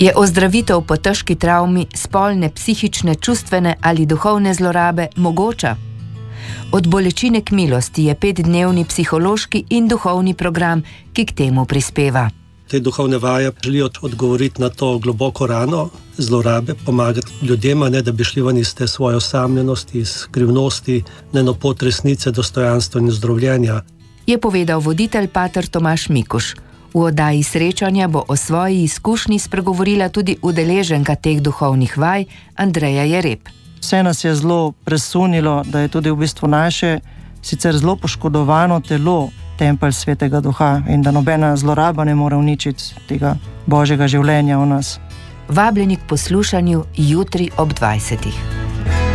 Je ozdravitev po težki travmi spolne, psihične, čustvene ali duhovne zlorabe mogoča? Od bolečine k milosti je 5-dnevni psihološki in duhovni program, ki k temu prispeva. Te duhovne vaje želijo odgovoriti na to globoko rano zlorabe, pomagati ljudem, ne da bi šli ven iz te svoje osamljenosti, iz skrivnosti, na pot resnice, dostojanstva in zdravljenja. Je povedal voditelj pater Tomaž Mikuš. V oddaji srečanja bo o svoji izkušnji spregovorila tudi udeleženka teh duhovnih vaj Andreja Jereb. Vse nas je zelo presunilo, da je tudi v bistvu naše sicer zelo poškodovano telo tempelj Svetega Duha in da nobena zloraba ne more uničiti tega Božjega življenja v nas. Vabljeni k poslušanju jutri ob 20.